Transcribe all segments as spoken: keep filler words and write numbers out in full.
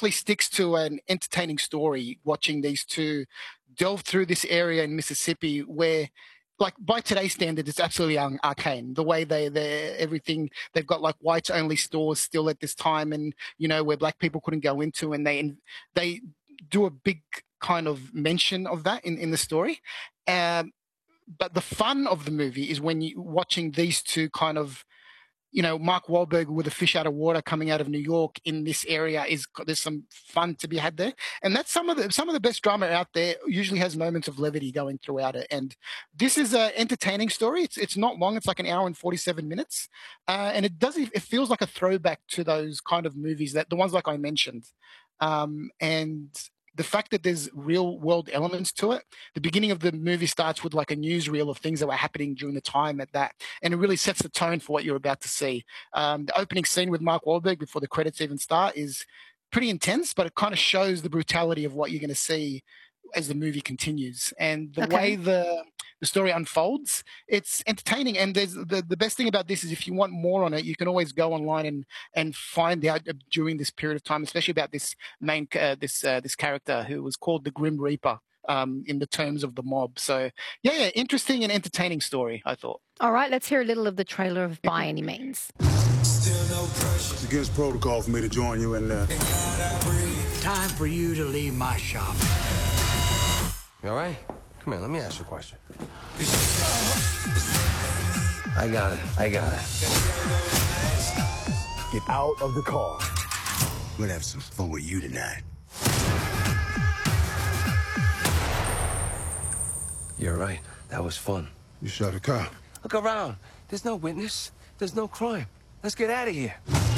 definitely sticks to an entertaining story watching these two delve through this area in Mississippi where, like, by today's standards, it's absolutely un- arcane. The way they, they everything, they've got like whites only stores still at this time, and you know where black people couldn't go into, and they they do a big kind of mention of that in, in the story. Um, but the fun of the movie is when you watching these two kind of, you know, Mark Wahlberg with a fish out of water coming out of New York in this area is there's some fun to be had there, and that's some of the some of the best drama out there. Usually has moments of levity going throughout it, and this is an entertaining story. It's it's not long. It's like an hour and forty-seven minutes, uh, and it does it feels like a throwback to those kind of movies that the ones like I mentioned, um, and the fact that there's real world elements to it. The beginning of the movie starts with like a newsreel of things that were happening during the time at that, and it really sets the tone for what you're about to see. Um, the opening scene with Mark Wahlberg before the credits even start is pretty intense, but it kind of shows the brutality of what you're going to see as the movie continues, and the Okay. way the the story unfolds, it's entertaining. And there's the, the best thing about this is if you want more on it, you can always go online and and find out during this period of time, especially about this main uh, this uh, this character who was called the Grim Reaper, um, in the terms of the mob. So yeah, yeah, interesting and entertaining story, I thought. All right, let's hear a little of the trailer of By Any Means. It's against protocol for me to join you in there. Time for you to leave my shop. You all right? Come here, let me ask you a question. I got it. I got it. Get out of the car. We're gonna have some fun with you tonight. You're right. That was fun. You shot a cop. Look around. There's no witness. There's no crime. Let's get out of here.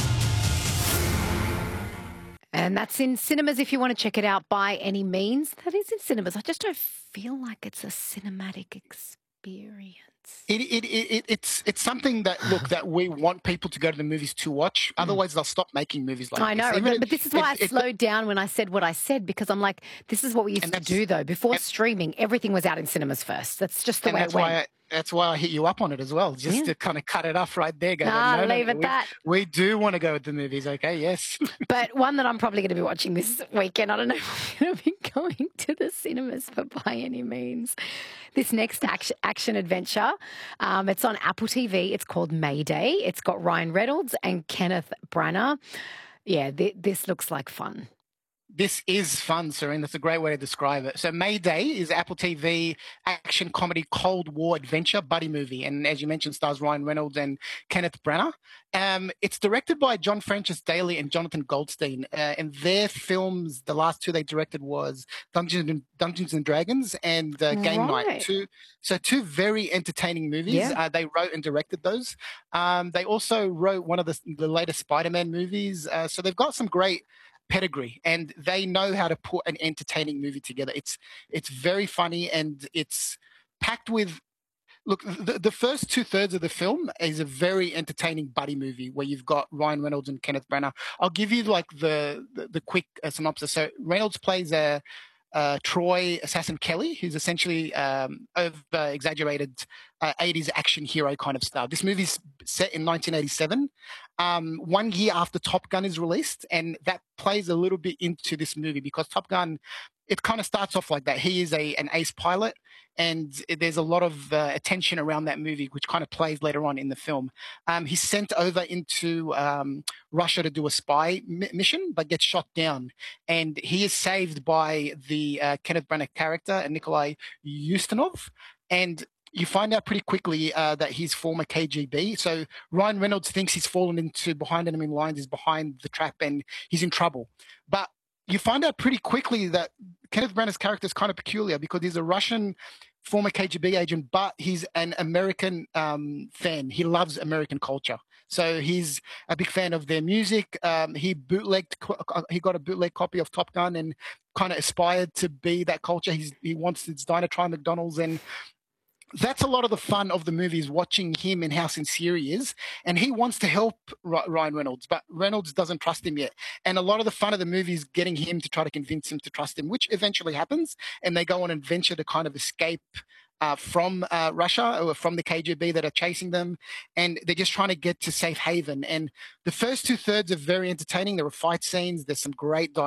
And that's in cinemas if you want to check it out By Any Means. That is in cinemas. I just don't feel like it's a cinematic experience. It, it, it, it's it's something that, look, that we want people to go to the movies to watch. Otherwise, they'll stop making movies like I this. know, Even but, it- but this is why it- I it- slowed down when I said what I said, because I'm like, this is what we used And to that's- do, though. Before and- streaming, everything was out in cinemas first. That's just the and way that's it went. why I, that's why I hit you up on it as well, just Yeah. to kind of cut it off right there. Go, Ah, no, no, leave no, it we, that. We do want to go to the movies, okay? Yes. But one that I'm probably going to be watching this weekend, I don't know if I'm going to be going to the cinemas for By Any Means. This next action, action adventure, um, it's on Apple T V. It's called Mayday. It's got Ryan Reynolds and Kenneth Branagh. Yeah, th- this looks like fun. This is fun, Serene. That's a great way to describe it. So Mayday is Apple T V action comedy Cold War adventure buddy movie. And as you mentioned, stars Ryan Reynolds and Kenneth Branagh. Um, it's directed by John Francis Daley and Jonathan Goldstein. Uh, and their films, the last two they directed was Dungeons and, Dungeons and Dragons and uh, Game Right. Night. Two, so two very entertaining movies. Yeah. Uh, they wrote and directed those. Um, they also wrote one of the, the latest Spider-Man movies. Uh, so they've got some great pedigree, and they know how to put an entertaining movie together. It's it's very funny, and it's packed with. Look, the, the first two thirds of the film is a very entertaining buddy movie where you've got Ryan Reynolds and Kenneth Branagh. I'll give you like the the, the quick uh, synopsis. So Reynolds plays a. Uh, Troy Assassin Kelly, who's essentially um, over exaggerated uh, eighties action hero kind of style. This movie's set in nineteen eighty-seven, um, one year after Top Gun is released, and that plays a little bit into this movie because Top Gun, it kind of starts off like that. He is a an ace pilot, and there's a lot of uh, attention around that movie, which kind of plays later on in the film. Um, he's sent over into um, Russia to do a spy mi- mission, but gets shot down, and he is saved by the uh, Kenneth Branagh character, Nikolai Ustinov, and you find out pretty quickly uh, that he's former K G B. So Ryan Reynolds thinks he's fallen into behind enemy lines, is behind the trap, and he's in trouble. But you find out pretty quickly that Kenneth Branagh's character is kind of peculiar because he's a Russian former K G B agent, but he's an American um, fan. He loves American culture. So he's a big fan of their music. Um, he bootlegged, he got a bootleg copy of Top Gun and kind of aspired to be that culture. He's, he wants his diner try McDonald's, and that's a lot of the fun of the movie is watching him and how sincere he is. And he wants to help Ryan Reynolds, but Reynolds doesn't trust him yet. And a lot of the fun of the movie is getting him to try to convince him to trust him, which eventually happens. And they go on an adventure to kind of escape uh, from uh, Russia or from the K G B that are chasing them. And they're just trying to get to safe haven. And the first two thirds are very entertaining. There are fight scenes. There's some great dialogue.